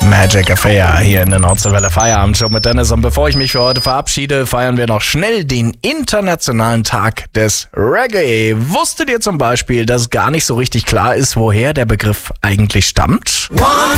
Magic Affair hier in der Nordseewelle Feierabendshow mit Dennis. Und bevor ich mich für heute verabschiede, feiern wir noch schnell den Internationalen Tag des Reggae. Wusstet ihr zum Beispiel, dass gar nicht so richtig klar ist, woher der Begriff eigentlich stammt? 100